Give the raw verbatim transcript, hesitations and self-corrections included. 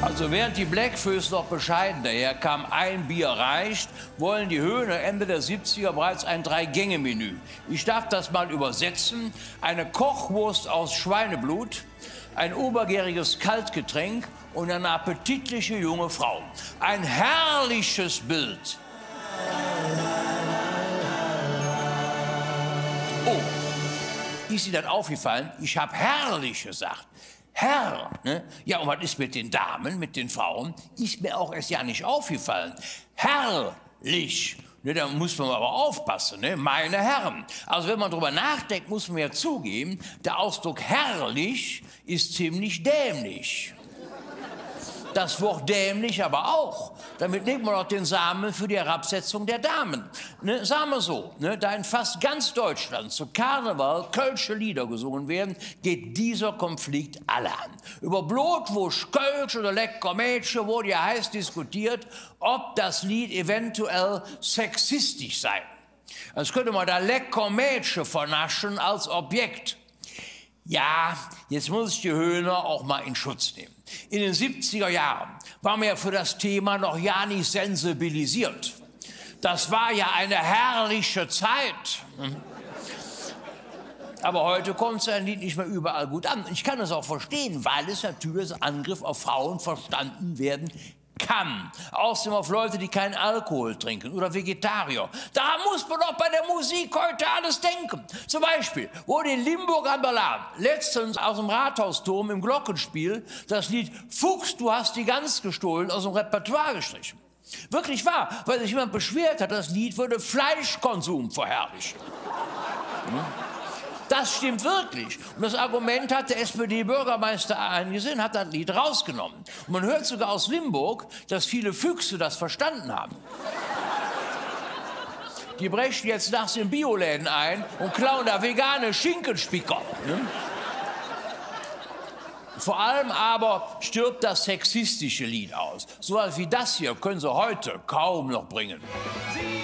Also während die Blackfoes noch bescheiden daherkamen, ein Bier reicht, wollen die Höhner Ende der siebziger bereits ein Drei-Gänge-Menü. Ich darf das mal übersetzen. Eine Kochwurst aus Schweineblut, ein obergäriges Kaltgetränk und eine appetitliche junge Frau. Ein herrliches Bild. Oh, ist Ihnen das aufgefallen? Ich habe herrlich gesagt. Herr, ne? Ja, und was ist mit den Damen, mit den Frauen? Ist mir auch erst ja nicht aufgefallen. Herrlich. Ne, da muss man aber aufpassen, ne? Meine Herren. Also wenn man drüber nachdenkt, muss man ja zugeben, der Ausdruck herrlich ist ziemlich dämlich. Das Wort dämlich aber auch. Damit legt man auch den Samen für die Herabsetzung der Damen. Ne, sagen wir so, ne, da in fast ganz Deutschland zu Karneval kölsche Lieder gesungen werden, geht dieser Konflikt alle an. Über Blutwurst, Kölsch oder lecker Mädchen wurde ja heiß diskutiert, ob das Lied eventuell sexistisch sei. Als könnte man da lecker Mädchen vernaschen als Objekt. Ja, jetzt muss ich die Höhner auch mal in Schutz nehmen. In den siebziger Jahren waren wir ja für das Thema noch ja nicht sensibilisiert. Das war ja eine herrliche Zeit. Aber heute kommt sein Lied nicht mehr überall gut an. Ich kann es auch verstehen, weil es natürlich als Angriff auf Frauen verstanden werden kann. Außerdem auf Leute, die keinen Alkohol trinken oder Vegetarier. Da muss man doch bei der Musik heute alles denken. Zum Beispiel wurde in Limburg am Berlan letztens aus dem Rathausturm im Glockenspiel das Lied Fuchs, du hast die Gans gestohlen aus dem Repertoire gestrichen. Wirklich wahr, weil sich jemand beschwert hat, das Lied würde Fleischkonsum verherrlichen. Hm? Das stimmt wirklich. Und das Argument hat der S P D-Bürgermeister eingesehen, hat das Lied rausgenommen. Und man hört sogar aus Limburg, dass viele Füchse das verstanden haben. Die brechen jetzt nachts in Bioläden ein und klauen da vegane Schinkenspicker. Ne? Vor allem aber stirbt das sexistische Lied aus. So etwas wie das hier können sie heute kaum noch bringen.